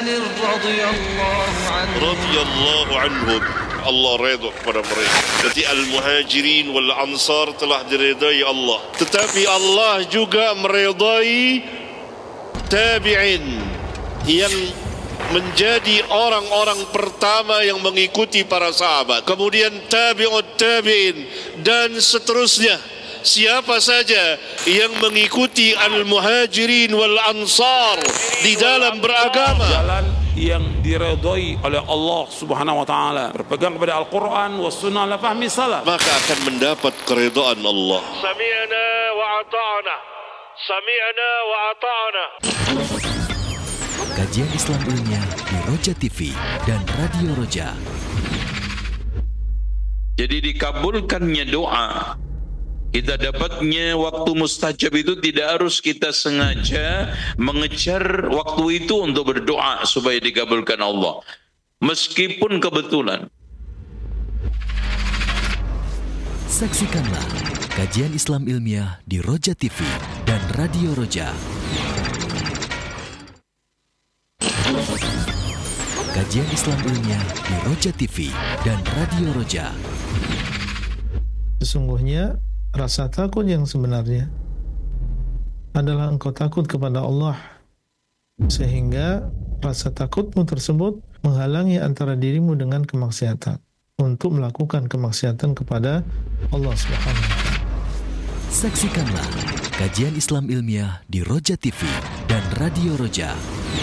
radhiyallahu anhum. Allah redha kepada mereka. Jadi al-muhajirin wal ansar telah diredai Allah. Tetapi Allah juga meredai tabi'in yang menjadi orang-orang pertama yang mengikuti para sahabat. Kemudian tabi'ut tabi'in dan seterusnya. Siapa saja yang mengikuti al-muhajirin wal ansar di dalam beragama, jalan yang diredai oleh Allah Subhanahu wa taala, berpegang kepada Al-Qur'an was sunnah ala fahmi salaf, maka akan mendapat keridhaan Allah. Sami'na wa ata'na. Sami'na wa ata'na. Kajian Islam ilmiah di Roja TV dan Radio Roja. Jadi dikabulkannya doa, kita dapatnya waktu mustajab itu tidak harus kita sengaja mengejar waktu itu untuk berdoa supaya dikabulkan Allah, meskipun kebetulan. Saksikanlah kajian Islam ilmiah di Roja TV dan Radio Roja. Kajian Islam ilmiah di Roja TV dan Radio Roja. Sesungguhnya rasa takut yang sebenarnya adalah engkau takut kepada Allah, sehingga rasa takutmu tersebut menghalangi antara dirimu dengan kemaksiatan untuk melakukan kemaksiatan kepada Allah Subhanahu wa taala. Saksikanlah kajian Islam ilmiah di Roja TV dan Radio Roja.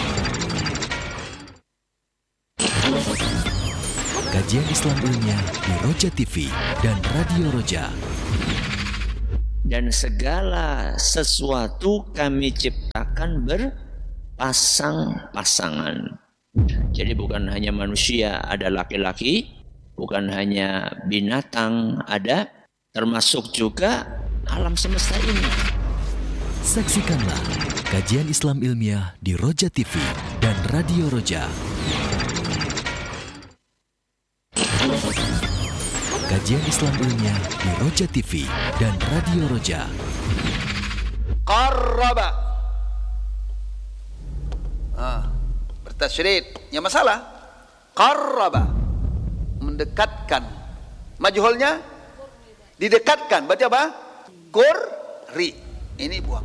Kajian Islam ilmiah di Roja TV dan Radio Roja. Dan segala sesuatu kami ciptakan berpasang-pasangan. Jadi bukan hanya manusia ada laki-laki, bukan hanya binatang ada, termasuk juga alam semesta ini. Saksikanlah kajian Islam ilmiah di Roja TV dan Radio Roja. Kajian Islam ilmiah di Roja TV dan Radio Roja. Qarraba. Bertasydid. Yang masalah qarraba, mendekatkan. Majhulnya didekatkan. Berarti apa? Qurri. Ini buang.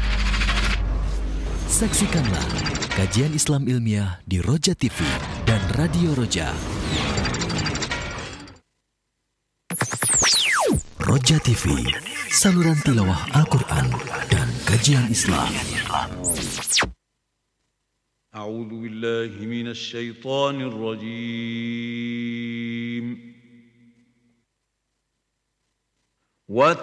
Saksikanlah kajian Islam ilmiah di Roja TV dan Radio Roja. Roja TV, saluran tilawah Al-Quran dan kajian Islam. A'udzu billahi minasy syaithanir rajim.